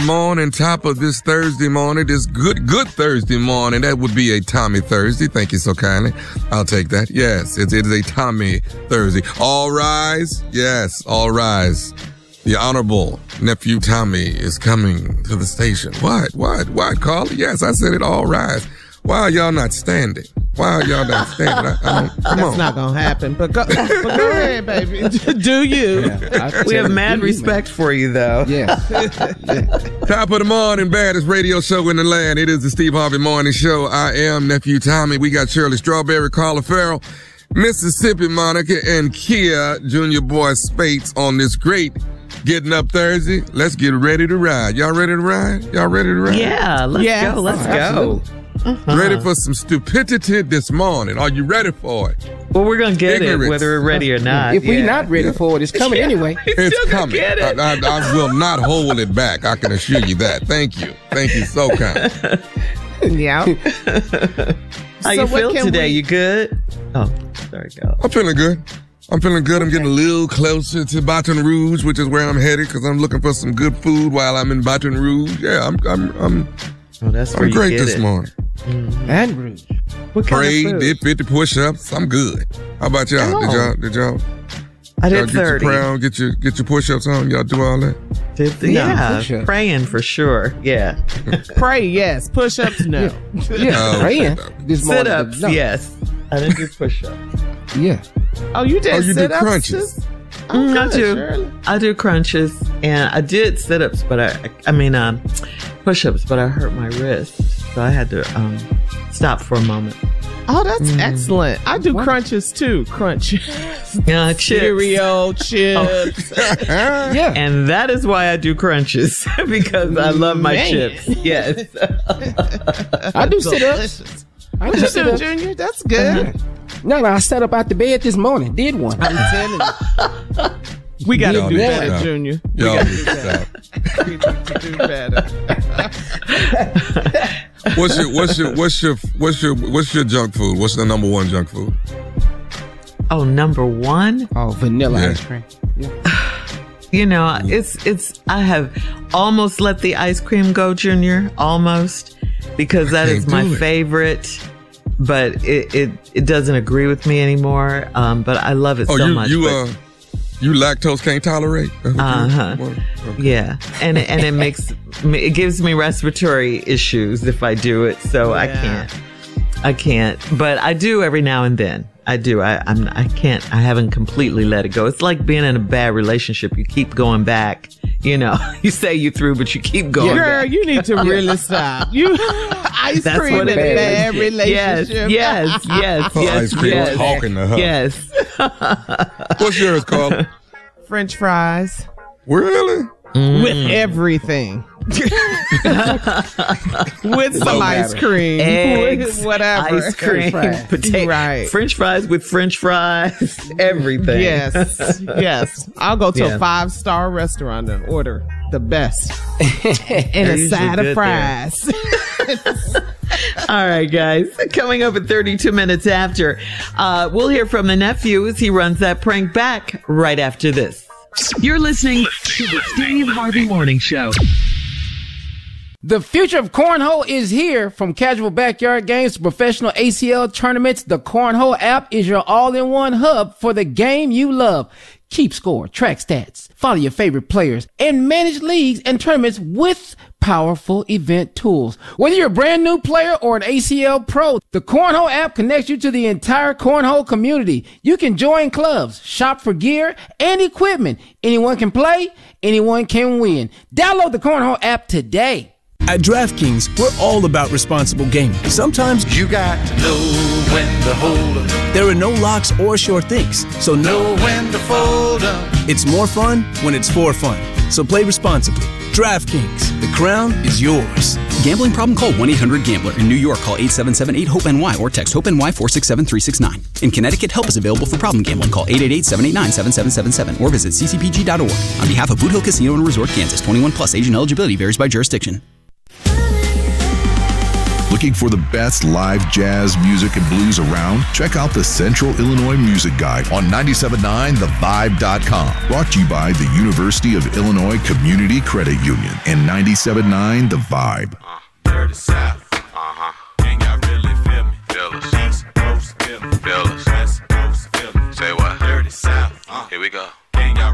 morning, top of this Thursday morning, this good Thursday morning. That would be a Tommy Thursday. Thank you so kindly. I'll take that. Yes, it is a Tommy Thursday. All rise. Yes, all rise. The Honorable Nephew Tommy is coming to the station. What, Carly? Yes, I said it, all rise. Why are y'all not standing? Come on. That's not going to happen. But go ahead, baby. Do you. Yeah, we have mad respect for you, though. Yeah. Top of the morning, baddest radio show in the land. It is the Steve Harvey Morning Show. I am Nephew Tommy. We got Shirley Strawberry, Carla Farrell, Mississippi Monica, and Kia Junior Boy Spates on this great Getting Up Thursday. Let's get ready to ride. Y'all ready to ride? Yeah, let's go. Let's go. Ready for some stupidity this morning? Are you ready for it? Well, we're going to get it, whether we're ready or not. If we're not ready for it, it's coming anyway. It's coming. I will not hold it back. I can assure you that. Thank you. Thank you so kind. Yeah. How you feel today? You good? Oh, sorry, go. I'm feeling good. I'm getting a little closer to Baton Rouge, which is where I'm headed because I'm looking for some good food while I'm in Baton Rouge. Yeah, I'm great this morning. Mm-hmm. And Rouge. What kind of food? Did 50 push-ups. I'm good. How about y'all? Oh. Did y'all? I did y'all 30. Get your push-ups on. Y'all do all that? Yeah, praying for sure. Yeah. Pray, yes. Push-ups, no. Praying. Sit-ups, yes. I didn't do push-ups. Yeah. Oh, you did you sit-ups? Do crunches? I do crunches, and I did sit-ups, but I mean push-ups, but I hurt my wrist, so I had to stop for a moment. Oh, that's excellent. I do crunches too. Crunches. Chips. Cereal, chips. Yeah. And that is why I do crunches, because I love my chips. Yes. I do sit-ups. I do sit-ups, Junior. That's good. No, I sat up out the bed this morning. Did one. I'm telling you. We got to do better, Junior. We got to do better. What's your junk food? What's the number one junk food? Oh, number one? Oh, vanilla ice cream. Yeah. You know, it's. I have almost let the ice cream go, Junior. Almost, because that is my favorite. But it doesn't agree with me anymore. But I love it so much. You lactose can't tolerate? Okay. Yeah. And it gives me respiratory issues if I do it. So yeah. I can't. But I do every now and then. I do. I haven't completely let it go. It's like being in a bad relationship. You keep going back. You know, you say you're through, but you keep going. Girl, back. you need to really stop. Ice cream in a bad relationship. Yes. Ice cream was talking to her. Yes. What's yours, Carl? French fries. Really? With everything. With some ice cream. Eggs, whatever. Ice cream. Potato. Right. French fries with French fries. Everything. Yes. I'll go to a 5-star restaurant and order the best. And a side of fries. All right, guys. Coming up at 32 minutes after, we'll hear from the nephew as he runs that prank back right after this. You're listening to the Steve Harvey Morning Show. The future of cornhole is here. From casual backyard games to professional ACL tournaments, the Cornhole app is your all-in-one hub for the game you love. Keep score, track stats, follow your favorite players, and manage leagues and tournaments with powerful event tools. Whether you're a brand new player or an ACL pro, the Cornhole app connects you to the entire cornhole community. You can join clubs, shop for gear and equipment. Anyone can play, anyone can win. Download the Cornhole app today. At DraftKings, we're all about responsible gaming. Sometimes you got to know when to hold up. There are no locks or sure things, so know when to fold up. It's more fun when it's for fun. So play responsibly. DraftKings, the crown is yours. Gambling problem? Call 1-800-GAMBLER. In New York, call 877-8-HOPE-NY or text HOPE-NY 467-369. In Connecticut, help is available for problem gambling. Call 888-789-7777 or visit ccpg.org. On behalf of Boot Hill Casino and Resort, Kansas, 21 plus, age and eligibility varies by jurisdiction. Looking for the best live jazz music and blues around? Check out the Central Illinois Music Guide on 97.9thevibe.com. Brought to you by the University of Illinois Community Credit Union and 97.9 The Vibe. Dirty South. Can y'all really feel me? Feel us. East Coast, feel me. Feel us. West Coast, feel me. Say what? Dirty South. Here we go.